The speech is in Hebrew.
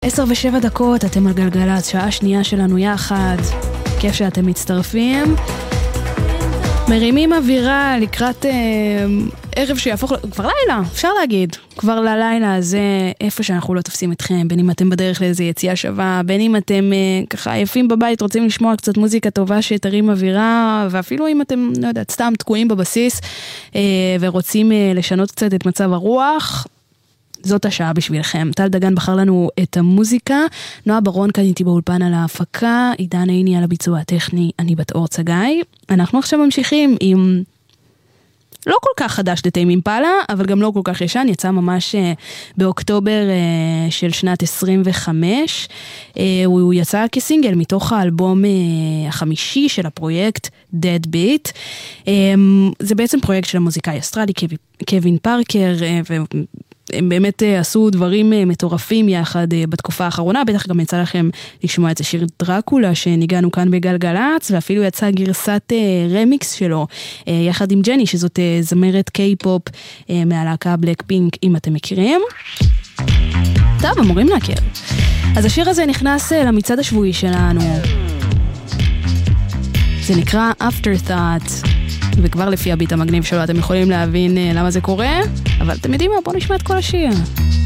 10:07, אתם על גלגלת, שעה שנייה שלנו יחד. כיף שאתם מצטרפים. מרימים אווירה לקראת ערב שיהפוך, כבר לילה, אפשר להגיד. כבר ללילה הזה, איפה שאנחנו לא תופסים אתכם, בין אם אתם בדרך לאיזו יציאה שווה, בין אם אתם ככה עייפים בבית, רוצים לשמוע קצת מוזיקה טובה שתרים אווירה, ואפילו אם אתם, לא יודעת, סתם תקועים בבסיס, ורוצים לשנות קצת את מצב הרוח, זאת השעה בשבילכם. טל דגן בחר לנו את המוזיקה, נועה ברון כאן איתי באולפן על ההפקה, עידן עיני על הביצוע הטכני, אני בת אור צגאי. אנחנו עכשיו ממשיכים עם לא כל כך חדש לטיים אימפלה, אבל גם לא כל כך ישן, יצא ממש באוקטובר של שנת 25, הוא יצא כסינגל מתוך האלבום החמישי של הפרויקט Dead Beat, זה בעצם פרויקט של המוזיקאי אסטרלי קווין פארקר, הם באמת עשו דברים מטורפים יחד בתקופה האחרונה, בטח גם יצא לכם לשמוע את השיר דרקולה שניגענו כאן בגלגלץ, ואפילו יצא גרסת רמיקס שלו יחד עם ג'ני, שזאת זמרת קיי-פופ מהלהקה בלק פינק, אם אתם מכירים. טוב, אמורים להכיר. אז השיר הזה נכנס למצעד השבועי שלנו. זה נקרא Afterthought. וכבר לפי הביט המגניב שלו אתם יכולים להבין למה זה קורה, אבל אתם יודעים מה? בואו נשמע את כל השיר.